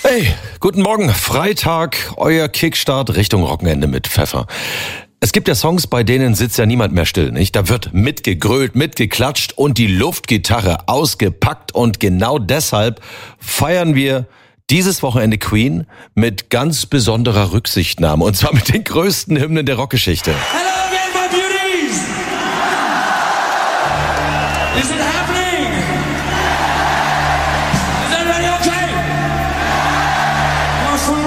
Hey, guten Morgen, Freitag, euer Kickstart Richtung Wochenende mit Pfeffer. Es gibt ja Songs, bei denen sitzt ja niemand mehr still, nicht? Da wird mitgegrölt, mitgeklatscht und die Luftgitarre ausgepackt und genau deshalb feiern wir dieses Wochenende Queen mit ganz besonderer Rücksichtnahme und zwar mit den größten Hymnen der Rockgeschichte. Hello again, my beauties! Is it happening? Is everybody okay? One swing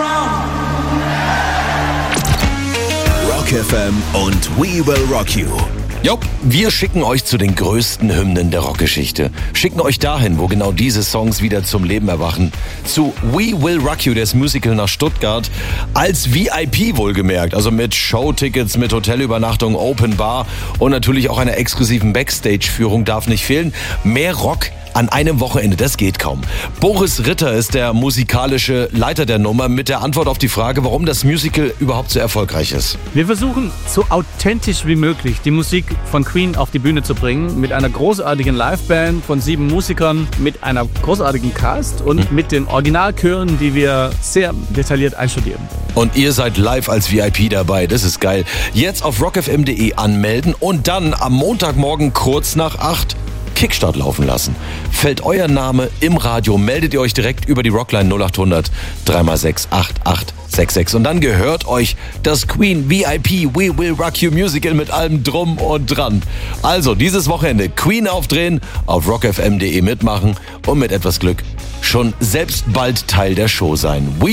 round. Rock FM und We Will Rock You. Jo, wir schicken euch zu den größten Hymnen der Rockgeschichte. Schicken euch dahin, wo genau diese Songs wieder zum Leben erwachen. Zu We Will Rock You, das Musical nach Stuttgart. Als VIP wohlgemerkt, also mit Showtickets, mit Hotelübernachtung, Open Bar und natürlich auch einer exklusiven Backstage-Führung darf nicht fehlen. Mehr Rock an einem Wochenende, das geht kaum. Boris Ritter ist der musikalische Leiter der Nummer mit der Antwort auf die Frage, warum das Musical überhaupt so erfolgreich ist. Wir versuchen, so authentisch wie möglich die Musik von Queen auf die Bühne zu bringen, mit einer großartigen Liveband von 7 Musikern, mit einer großartigen Cast und mit den Originalchören, die wir sehr detailliert einstudieren. Und ihr seid live als VIP dabei, das ist geil. Jetzt auf rockfm.de anmelden und dann am Montagmorgen kurz nach 8 Kickstart laufen lassen. Fällt euer Name im Radio, meldet ihr euch direkt über die Rockline 0800 3x6 8866 und dann gehört euch das Queen VIP We Will Rock You Musical mit allem Drum und Dran. Also dieses Wochenende Queen aufdrehen, auf rockfm.de mitmachen und mit etwas Glück schon selbst bald Teil der Show sein.